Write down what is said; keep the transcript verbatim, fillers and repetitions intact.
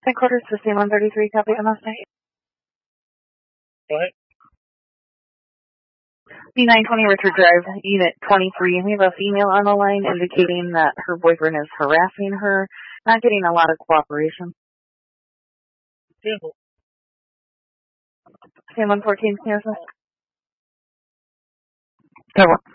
Headquarters to C one thirty-three, copy M S A. Go ahead. B nine twenty Richard Drive, Unit twenty-three. We have a female on the line indicating that her boyfriend is harassing her, not getting a lot of cooperation. Simple. C one fourteen, can you assist? Cover.